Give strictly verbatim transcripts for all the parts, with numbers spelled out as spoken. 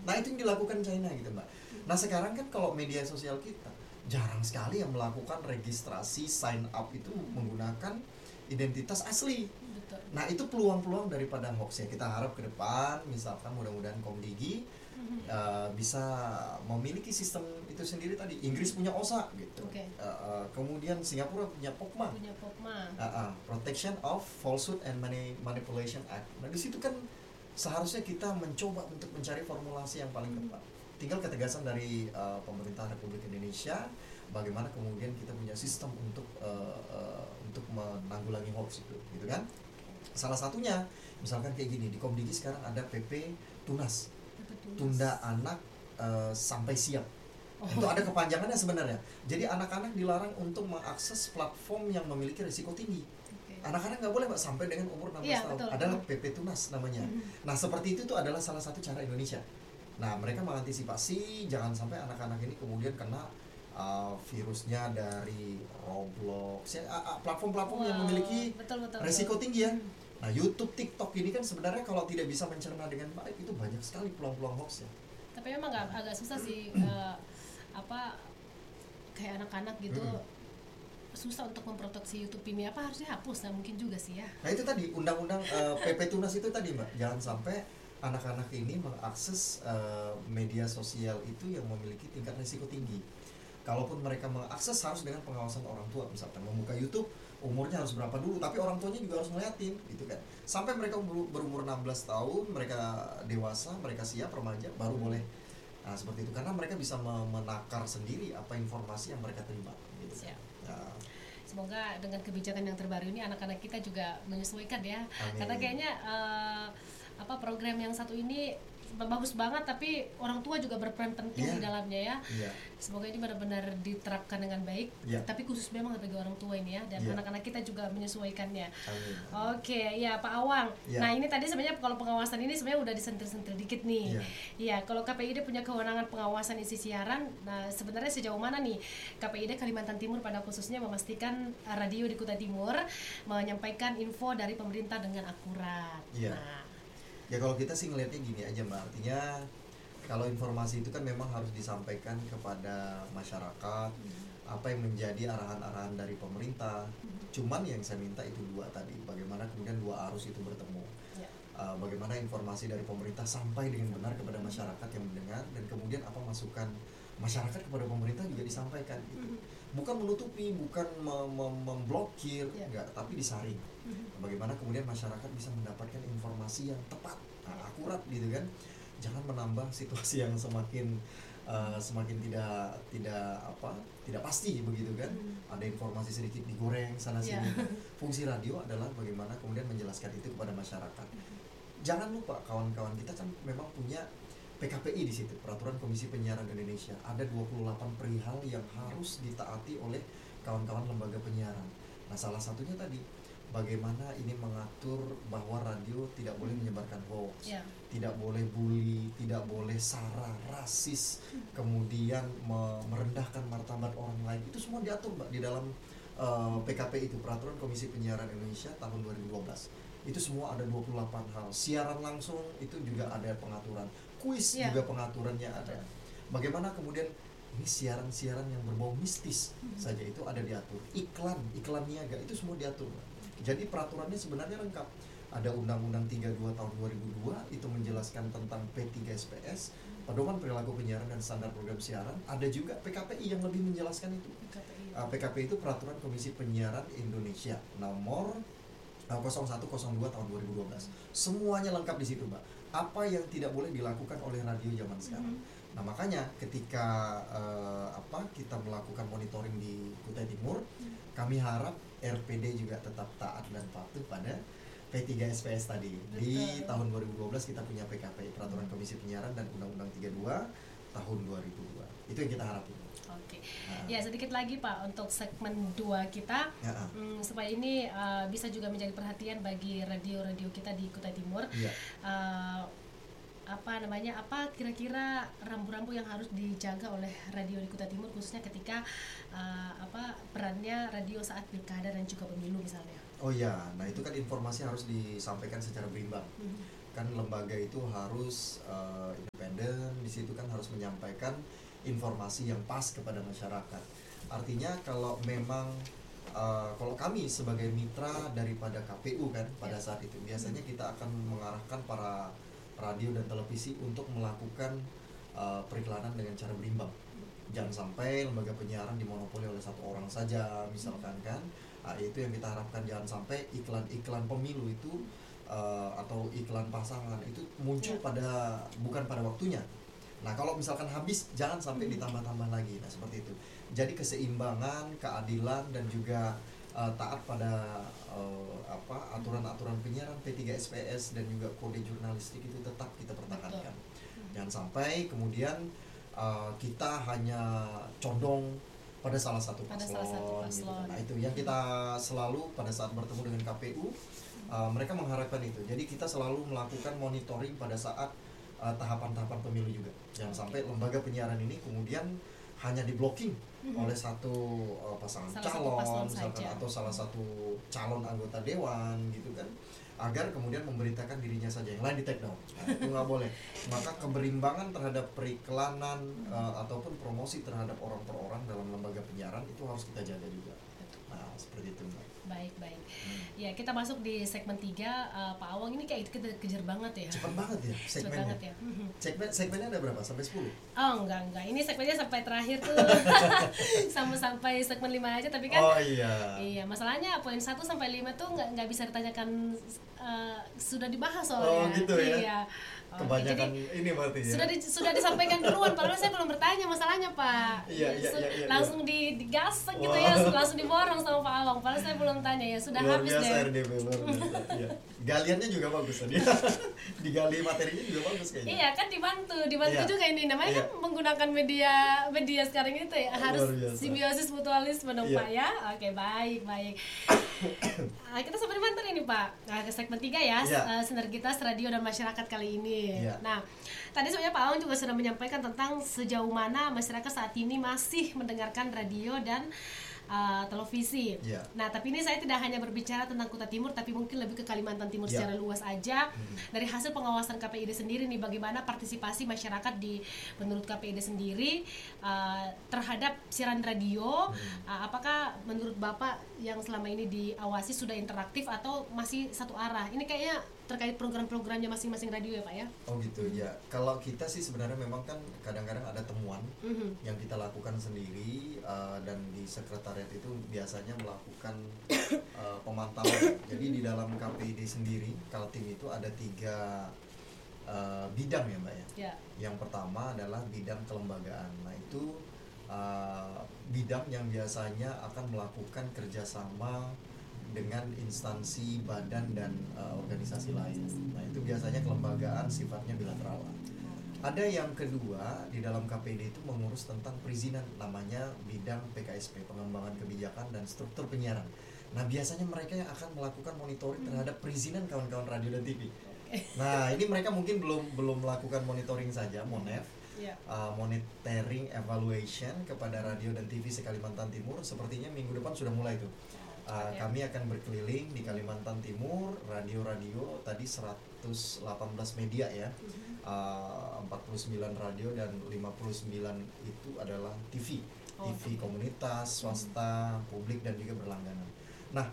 Nah itu yang dilakukan China gitu Mbak. Nah sekarang kan kalau media sosial kita jarang sekali yang melakukan registrasi sign up itu menggunakan identitas asli. Betul. Nah itu peluang-peluang daripada hoax ya. Kita harap ke depan misalkan mudah-mudahan Komdigi uh, bisa memiliki sistem itu sendiri tadi. Inggris punya O S A gitu. Okay. Uh, uh, kemudian Singapura punya POKMA. Punya POKMA. Uh, uh, Protection of Falsehood and Mani- Manipulation Act. Nah di situ kan seharusnya kita mencoba untuk mencari formulasi yang paling tepat. Tinggal ketegasan dari uh, pemerintah Republik Indonesia, bagaimana kemudian kita punya sistem untuk uh, uh, untuk menanggulangi hoax itu, gitu kan? Salah satunya, misalkan kayak gini, di Komdigi sekarang ada P P Tunas, tunda anak uh, sampai siap. Oh. Itu ada kepanjangannya sebenarnya. Jadi anak-anak dilarang untuk mengakses platform yang memiliki risiko tinggi. Anak-anak nggak boleh Mbak sampai dengan umur enam belas ya, tahun. Betul. Adalah P P Tunas namanya. Mm-hmm. Nah seperti itu tuh adalah salah satu cara Indonesia. Nah mereka mengantisipasi jangan sampai anak-anak ini kemudian kena uh, virusnya dari Roblox, ya, uh, platform-platform wow. yang memiliki betul, betul, resiko betul. tinggi ya. Nah YouTube, TikTok ini kan sebenarnya kalau tidak bisa mencerna dengan baik itu banyak sekali peluang-peluang hoax ya. Tapi memang agak, agak susah sih uh, apa kayak anak-anak gitu. Mm-hmm. Susah untuk memproteksi YouTube ini, apa harusnya hapus? Nah mungkin juga sih ya. Nah itu tadi undang-undang uh, P P Tunas itu tadi Mbak, jangan sampai anak-anak ini mengakses uh, media sosial itu yang memiliki tingkat risiko tinggi. Kalaupun mereka mengakses harus dengan pengawasan orang tua, misalkan membuka YouTube umurnya harus berapa dulu, tapi orang tuanya juga harus ngeliatin gitu kan. Sampai mereka berumur enam belas tahun, mereka dewasa, mereka siap remaja baru boleh. Nah seperti itu karena mereka bisa menakar sendiri apa informasi yang mereka terima gitu. Siap. Nah. Semoga dengan kebijakan yang terbaru ini anak-anak kita juga menyesuaikan ya. Amin. Karena kayaknya uh, apa program yang satu ini bagus banget tapi orang tua juga berperan penting yeah. di dalamnya ya. Yeah. Semoga ini benar-benar diterapkan dengan baik. Yeah. Tapi khusus memang bagi orang tua ini ya dan yeah. anak-anak kita juga menyesuaikannya. Amin. Oke, okay, ya Pak Awang. Yeah. Nah, ini tadi sebenarnya kalau pengawasan ini sebenarnya udah disentil-sentil dikit nih. Iya, yeah. Kalau K P I D punya kewenangan pengawasan isi siaran, nah sebenarnya sejauh mana nih K P I D Kalimantan Timur pada khususnya memastikan radio di Kutai Timur menyampaikan info dari pemerintah dengan akurat. Yeah. Nah, ya kalau kita sih ngelihatnya gini aja Mbak, artinya kalau informasi itu kan memang harus disampaikan kepada masyarakat hmm. apa yang menjadi arahan-arahan dari pemerintah. Hmm. Cuman yang saya minta itu dua tadi, bagaimana kemudian dua arus itu bertemu. Ya. Uh, bagaimana informasi dari pemerintah sampai dengan benar kepada masyarakat yang mendengar dan kemudian apa masukan masyarakat kepada pemerintah juga disampaikan gitu. Hmm. Bukan menutupi, bukan mem- mem- memblokir, ya. Enggak, tapi disaring. Hmm. Bagaimana kemudian masyarakat bisa mendapatkan informasi yang tepat, nah, akurat gitu kan. Jangan menambah situasi yang semakin uh, semakin tidak tidak apa tidak pasti begitu kan. Hmm. Ada informasi sedikit digoreng sana sini. Yeah. Fungsi radio adalah bagaimana kemudian menjelaskan itu kepada masyarakat. Hmm. Jangan lupa kawan-kawan kita kan memang punya P K P I di situ, Peraturan Komisi Penyiaran Indonesia. Ada dua puluh delapan perihal yang harus ditaati oleh kawan-kawan lembaga penyiaran. Nah, salah satunya tadi bagaimana ini mengatur bahwa radio tidak boleh menyebarkan hoax, yeah. tidak boleh bully, tidak boleh sara, rasis, kemudian merendahkan martabat orang lain. Itu semua diatur Mbak di dalam uh, P K P I itu, Peraturan Komisi Penyiaran Indonesia tahun dua ribu dua belas. Itu semua ada dua puluh delapan hal. Siaran langsung itu juga ada pengaturan. Kuis yeah. juga pengaturannya ada. Bagaimana kemudian ini siaran-siaran yang berbau mistis hmm. saja itu ada diatur. Iklan, iklan niaga itu semua diatur. Jadi peraturannya sebenarnya lengkap. Ada Undang-Undang tiga puluh dua tahun dua ribu dua itu menjelaskan tentang P tiga S P S, Pedoman Perilaku Penyiaran dan Standar Program Siaran. Ada juga P K P I yang lebih menjelaskan itu. P K P I, uh, P K P I itu Peraturan Komisi Penyiaran Indonesia nomor nol satu nol dua tahun dua ribu dua belas. Semuanya lengkap di situ, Mbak. Apa yang tidak boleh dilakukan oleh radio zaman sekarang. Mm-hmm. Nah, makanya ketika uh, apa kita melakukan monitoring di Kutai Timur, mm-hmm. kami harap R P D juga tetap taat dan patuh pada P tiga S P S tadi. Betul. Di tahun dua ribu dua belas kita punya P K P I, Peraturan Komisi Penyiaran dan Undang-Undang tiga puluh dua tahun dua ribu dua. Itu yang kita harapin. Oke, nah. Ya sedikit lagi Pak untuk segmen dua kita ya, hmm, supaya ini uh, bisa juga menjadi perhatian bagi radio-radio kita di Kutai Timur. Ya. Uh, apa namanya? Apa kira-kira rambu-rambu yang harus dijaga oleh radio di Kutai Timur khususnya ketika uh, apa perannya radio saat pilkada dan juga pemilu misalnya? Oh ya, nah itu kan informasi harus disampaikan secara berimbang. Mm-hmm. Kan lembaga itu harus uh, independen, televisi itu kan harus menyampaikan informasi yang pas kepada masyarakat. Artinya kalau memang uh, kalau kami sebagai mitra daripada K P U kan pada saat itu biasanya kita akan mengarahkan para radio dan televisi untuk melakukan uh, periklanan dengan cara berimbang. Jangan sampai lembaga penyiaran dimonopoli oleh satu orang saja misalkan kan. Nah, itu yang kita harapkan, jangan sampai iklan-iklan pemilu itu uh, atau iklan pasangan itu muncul pada bukan pada waktunya. Nah, kalau misalkan habis jangan sampai ditambah-tambah lagi. Nah, seperti itu. Jadi keseimbangan, keadilan dan juga uh, taat pada uh, apa aturan-aturan penyiaran P tiga S P S dan juga kode jurnalistik itu tetap kita pertahankan. Jangan sampai kemudian uh, kita hanya condong pada salah satu paslon, pada salah satu paslon. Gitu. Nah, itu yang kita selalu pada saat bertemu dengan K P U, uh, mereka mengharapkan itu. Jadi kita selalu melakukan monitoring pada saat uh, tahapan-tahapan pemilu juga. Jangan okay. sampai lembaga penyiaran ini kemudian hanya di blocking mm-hmm. oleh satu uh, pasangan salah calon satu misalkan saja. Atau salah satu calon anggota dewan gitu kan, agar kemudian memberitakan dirinya saja, yang lain di take down. Nah, itu nggak boleh. Maka keberimbangan terhadap periklanan uh, ataupun promosi terhadap orang per orang dalam lembaga penyiaran itu harus kita jaga juga. Nah, seperti itu Mbak. Baik, baik. Hmm. Ya, kita masuk di segmen tiga. uh, Pak Awang ini kayak kita kejar banget ya. Cepat banget ya segmennya. Cepat banget ya. Segmen, segmennya ada berapa? Sampai sepuluh? Oh, enggak, enggak. Ini segmennya sampai terakhir tuh. Sama sampai segmen lima aja, tapi kan oh iya. Iya, masalahnya poin satu sampai lima tuh enggak enggak bisa ditanyakan, uh, sudah dibahas soalnya. Oh, gitu ya. Iya. Oh, kebanyakan jadi, ini berarti ya. Sudah di, sudah disampaikan duluan, padahal saya belum bertanya masalahnya, Pak. Iya, iya, iya, iya, langsung iya. di digasek gitu ya, langsung diborong sama Pak Awang. Padahal saya belum tanya ya, sudah luar habis biasa deh. R D B, luar biasa. Iya. Galiannya juga bagus tadi. Digali materinya juga bagus kayaknya. Iya, kan dibantu, dibantu iya. juga ini. Namanya iya. kan menggunakan media media sekarang itu ya, harus simbiosis mutualisme dong, iya. Pak ya. Oke, baik, baik. Nah, kita sampai di mana ini, Pak? Nah, ke segmen tiga ya, iya. uh, sinergitas radio dan masyarakat kali ini. Iya. Nah, tadi sebenarnya Pak Awang juga sudah menyampaikan tentang sejauh mana masyarakat saat ini masih mendengarkan radio dan uh, televisi. Yeah. Nah, tapi ini saya tidak hanya berbicara tentang Kuta Timur, tapi mungkin lebih ke Kalimantan Timur yeah. secara luas aja. Hmm. Dari hasil pengawasan K P I D sendiri nih, bagaimana partisipasi masyarakat di menurut K P I D sendiri uh, terhadap siaran radio? Hmm. Uh, apakah menurut Bapak yang selama ini diawasi sudah interaktif atau masih satu arah? Ini kayaknya terkait program-programnya masing-masing radio ya Pak ya? Oh gitu mm-hmm. ya. Kalau kita sih sebenarnya memang kan kadang-kadang ada temuan mm-hmm. yang kita lakukan sendiri uh, dan di sekretariat itu biasanya melakukan uh, pemantauan. Jadi di dalam K P I D sendiri, Kaltim itu ada tiga uh, bidang ya Mbak ya. Yeah. Yang pertama adalah bidang kelembagaan. Nah itu uh, bidang yang biasanya akan melakukan kerjasama dengan instansi, badan, dan uh, organisasi lain. Nah itu biasanya kelembagaan sifatnya bilateral. Ada yang kedua di dalam K P I D itu mengurus tentang perizinan, namanya bidang P K S P, pengembangan kebijakan dan struktur penyiaran. Nah biasanya mereka yang akan melakukan monitoring terhadap perizinan kawan-kawan radio dan T V. Nah ini mereka mungkin belum belum melakukan monitoring saja, MONEV, yeah. uh, monitoring evaluation kepada radio dan T V se-Kalimantan Timur. Sepertinya minggu depan sudah mulai tuh. Uh, kami akan berkeliling di Kalimantan Timur, radio-radio tadi seratus delapan belas media ya, uh, empat puluh sembilan radio dan lima puluh sembilan itu adalah T V, oh, T V okay. komunitas, swasta, hmm. publik dan juga berlangganan. Nah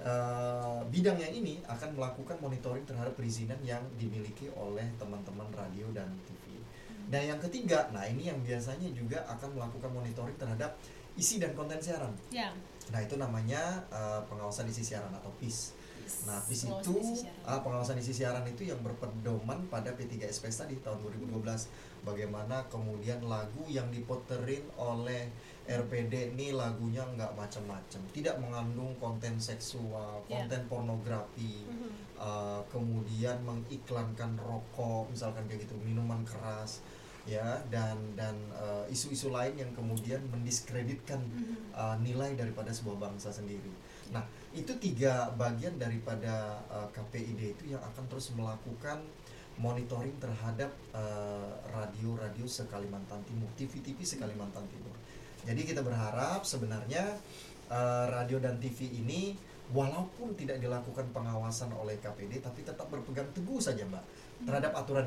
uh, bidang yang ini akan melakukan monitoring terhadap perizinan yang dimiliki oleh teman-teman radio dan T V. Hmm. Dan yang ketiga, nah ini yang biasanya juga akan melakukan monitoring terhadap isi dan konten siaran. Yeah. Nah itu namanya uh, pengawasan isi siaran atau P I S. Nah P I S itu uh, pengawasan isi siaran itu yang berpedoman pada P tiga S P S tadi tahun dua ribu dua belas. Bagaimana kemudian lagu yang diputerin oleh R P D ini lagunya nggak macam-macam, tidak mengandung konten seksual, konten yeah. pornografi, mm-hmm. uh, kemudian mengiklankan rokok, misalkan kayak gitu, minuman keras. Ya dan dan uh, isu-isu lain yang kemudian mendiskreditkan mm-hmm. uh, nilai daripada sebuah bangsa sendiri. Nah itu tiga bagian daripada uh, K P I D itu yang akan terus melakukan monitoring terhadap uh, radio-radio se-Kalimantan Timur, T V-T V se-Kalimantan Timur. Jadi kita berharap sebenarnya uh, radio dan T V ini walaupun tidak dilakukan pengawasan oleh K P I D tapi tetap berpegang teguh saja Mbak terhadap aturan ini.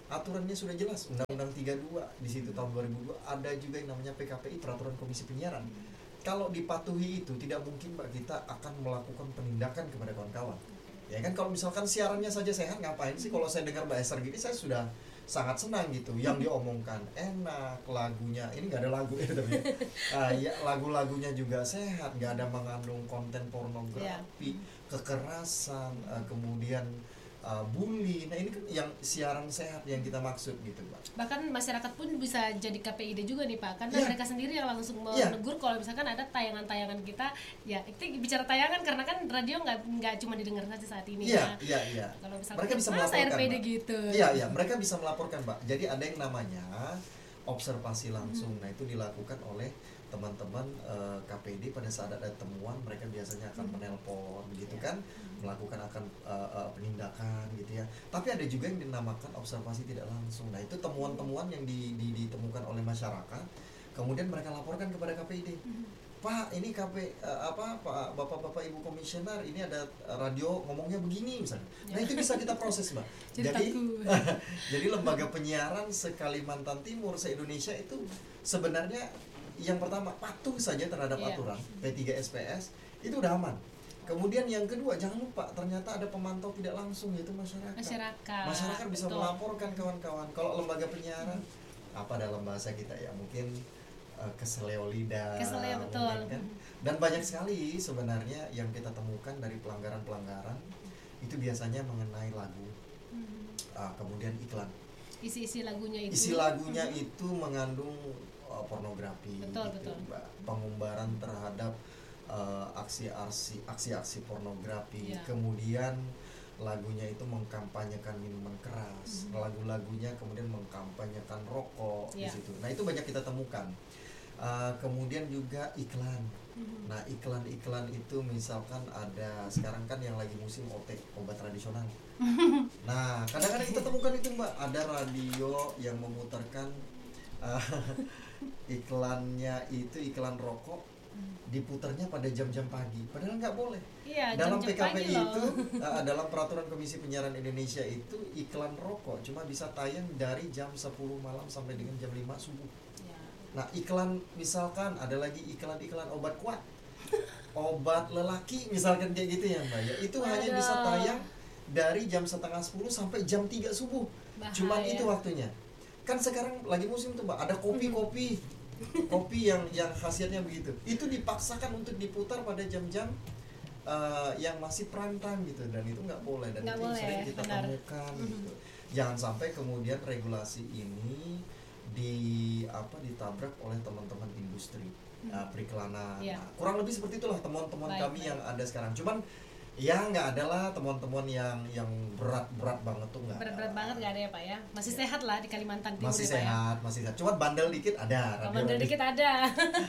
aturannya sudah jelas, Undang-Undang tiga puluh dua di situ tahun dua ribu dua ada juga yang namanya P K P I, Peraturan Komisi Penyiaran. Kalau dipatuhi itu tidak mungkin Mbak kita akan melakukan penindakan kepada kawan-kawan. Ya kan kalau misalkan siarannya saja sehat, ngapain sih kalau saya dengar Mbak Esther gini saya sudah sangat senang gitu. Yang diomongkan enak, lagunya ini nggak ada lagu ya tapi uh, ya lagu-lagunya juga sehat, nggak ada mengandung konten pornografi, yeah. kekerasan, uh, kemudian Uh, bully. Nah ini kan yang siaran sehat yang kita maksud gitu Pak. Bahkan masyarakat pun bisa jadi K P I D juga nih Pak, karena yeah. mereka sendiri yang langsung yeah. menegur kalau misalkan ada tayangan-tayangan kita, ya itu bicara tayangan karena kan radio nggak nggak cuma didengar saja saat ini. Iya iya iya. Kalau misalkan mereka bisa melaporkan R P D gitu. Iya iya mereka bisa melaporkan Pak. Jadi ada yang namanya observasi langsung. Mm-hmm. Nah itu dilakukan oleh teman-teman uh, K P D pada saat ada temuan, mereka biasanya akan mm-hmm. menelpon gitu yeah. kan, melakukan akan uh, uh, penindakan gitu ya. Tapi ada juga yang dinamakan observasi tidak langsung. Nah itu temuan-temuan yang di, di, ditemukan oleh masyarakat, kemudian mereka laporkan kepada K P I D. Mm-hmm. Pak ini K P uh, apa Pak Bapak-bapak Ibu Komisioner ini ada radio ngomongnya begini misalnya. Nah itu bisa kita proses Mbak. Jadi jadi lembaga penyiaran se-Kalimantan Timur se-Indonesia itu sebenarnya yang pertama patuh saja terhadap yeah. aturan P tiga S P S itu udah aman. Kemudian yang kedua jangan lupa ternyata ada pemantau tidak langsung yaitu masyarakat. Masyarakat, masyarakat bisa betul. Melaporkan kawan-kawan. Kalau lembaga penyiaran hmm. apa dalam bahasa kita ya mungkin uh, keseleo lidah. Keseleo betul. Kan? Dan banyak sekali sebenarnya yang kita temukan dari pelanggaran-pelanggaran itu biasanya mengenai lagu, hmm. uh, kemudian iklan. Isi-isi lagunya itu. Isi lagunya hmm. itu mengandung pornografi, betul, gitu, betul. Mbak. Pengumbaran terhadap uh, aksi-aksi aksi-aksi pornografi, yeah. kemudian lagunya itu mengkampanyekan minuman keras, mm-hmm. lagu-lagunya kemudian mengkampanyekan rokok yeah. di situ. Nah itu banyak kita temukan. Uh, kemudian juga iklan. Mm-hmm. Nah iklan-iklan itu misalkan ada sekarang kan yang lagi musim O T, obat tradisional. Nah kadang-kadang kita temukan itu Mbak, ada radio yang memutarkan uh, iklannya itu iklan rokok diputarnya pada jam-jam pagi, padahal nggak boleh. Iya, dalam jam-jam P K P I pagi itu uh, dalam peraturan Komisi Penyiaran Indonesia itu iklan rokok cuma bisa tayang dari jam sepuluh malam sampai dengan jam lima subuh. Ya. Nah iklan misalkan ada lagi iklan-iklan obat kuat, obat lelaki misalkan kayak gitu ya Mbak ya, itu Aduh. hanya bisa tayang dari jam setengah sepuluh sampai jam tiga subuh. Bahaya. Cuman itu waktunya. Kan sekarang lagi musim tuh Mbak, ada kopi-kopi kopi yang yang khasiatnya begitu, itu dipaksakan untuk diputar pada jam-jam uh, yang masih prime time gitu, dan itu nggak boleh, dan gak itu boleh, sering kita benar. temukan gitu. Jangan sampai kemudian regulasi ini di apa ditabrak oleh teman-teman industri uh, periklanan. Yeah. Nah, kurang lebih seperti itulah temuan-temuan baik, kami baik. yang ada sekarang. Cuman ya nggak ada lah temuan-temuan yang yang berat-berat banget tuh nggak. Berat-berat banget nggak ada ya Pak ya. Masih ya. sehat lah di Kalimantan Timur. Masih ya, sehat, ya? masih sehat. Cuma bandel dikit ada. Oh, bandel dikit ada.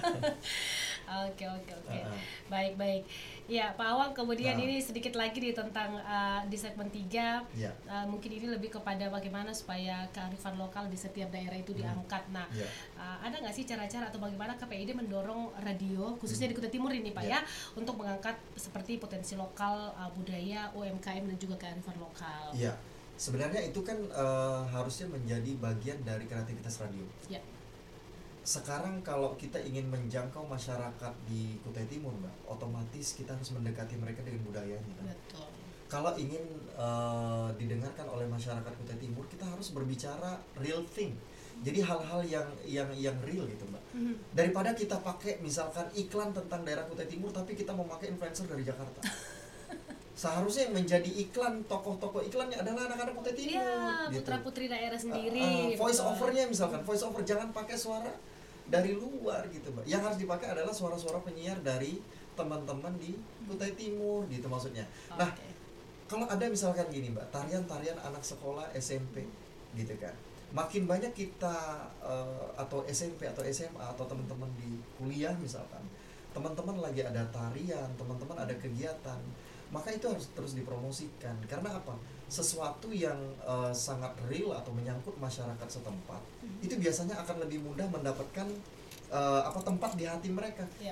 Oke oke oke. Baik baik. Ya Pak Awang, kemudian nah. ini sedikit lagi nih tentang uh, di segmen tiga ya. uh, mungkin ini lebih kepada bagaimana supaya kearifan lokal di setiap daerah itu hmm. diangkat. Nah ya. uh, ada nggak sih cara-cara atau bagaimana K P I D mendorong radio khususnya hmm. di Kutai Timur ini Pak ya, ya untuk mengangkat seperti potensi lokal, uh, budaya, U M K M dan juga kearifan lokal. Iya, sebenarnya itu kan uh, harusnya menjadi bagian dari kreativitas radio. Ya. Sekarang kalau kita ingin menjangkau masyarakat di Kutai Timur Mbak, otomatis kita harus mendekati mereka dengan budayanya kan? Betul. Kalau ingin uh, didengarkan oleh masyarakat Kutai Timur, kita harus berbicara real thing. Jadi hal-hal yang yang yang real gitu Mbak. Mm-hmm. Daripada kita pakai misalkan iklan tentang daerah Kutai Timur tapi kita memakai influencer dari Jakarta. Seharusnya yang menjadi iklan, tokoh-tokoh iklannya adalah anak-anak Kutai Timur. Iya, gitu. Putra-putri daerah sendiri. Uh, uh, voice overnya misalkan, voice over jangan pakai suara dari luar gitu Mbak. Yang harus dipakai adalah suara-suara penyiar dari teman-teman di Kutai Timur gitu maksudnya. Okay. Nah, kalau ada misalkan gini Mbak, tarian-tarian anak sekolah S M P gitu kan. Makin banyak kita uh, atau S M P atau S M A atau teman-teman di kuliah misalkan, teman-teman lagi ada tarian, teman-teman ada kegiatan, maka itu harus terus dipromosikan. Karena apa? Sesuatu yang uh, sangat real atau menyangkut masyarakat setempat, mm-hmm. itu biasanya akan lebih mudah mendapatkan uh, apa tempat di hati mereka. Yeah.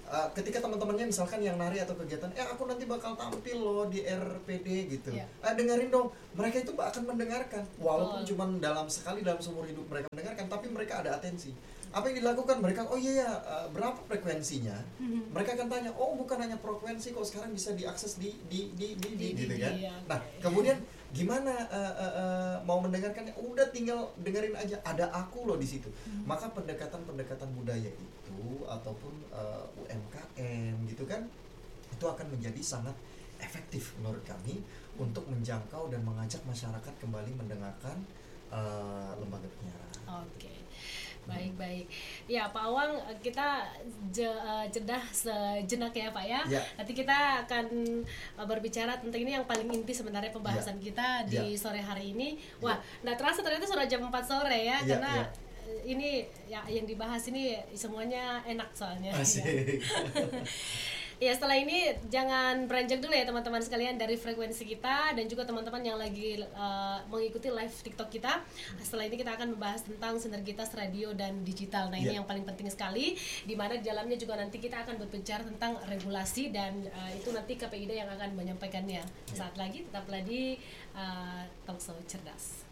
uh, ketika teman-temannya misalkan yang nari atau kegiatan, eh aku nanti bakal tampil loh di R P D gitu, yeah. ah, dengerin dong, mereka itu akan mendengarkan, walaupun oh. cuma dalam sekali dalam seumur hidup mereka mendengarkan, tapi mereka ada atensi. Apa yang dilakukan mereka, oh iya ya, uh, berapa frekuensinya, mm-hmm. mereka akan tanya, oh bukan hanya frekuensi kok, sekarang bisa diakses di di di di, di, di gitu kan. Iya, okay. Nah kemudian gimana uh, uh, uh, mau mendengarkannya, udah tinggal dengerin aja, ada aku loh di situ. Mm-hmm. Maka pendekatan-pendekatan budaya itu ataupun uh, U M K M gitu kan, itu akan menjadi sangat efektif menurut kami mm-hmm. untuk menjangkau dan mengajak masyarakat kembali mendengarkan uh, lembaga penyiaran. Oke. Okay. Baik-baik. Ya Pak Awang, kita je, uh, jedah sejenak ya Pak ya. ya. Nanti kita akan uh, berbicara tentang ini yang paling inti sebenarnya pembahasan ya. kita di ya. sore hari ini. Wah, ya. Nah terasa ternyata sudah jam empat sore ya, ya karena ya. ini ya yang dibahas ini semuanya enak soalnya. Asik. Ya. Ya setelah ini jangan beranjak dulu ya teman-teman sekalian dari frekuensi kita, dan juga teman-teman yang lagi uh, mengikuti live TikTok kita. Setelah ini kita akan membahas tentang sinergitas radio dan digital. Nah ini yeah. yang paling penting sekali, di mana di dalamnya juga nanti kita akan berbicara tentang regulasi, dan uh, itu nanti K P I D yang akan menyampaikannya. Saat lagi tetaplah di uh, Talkshow Cerdas.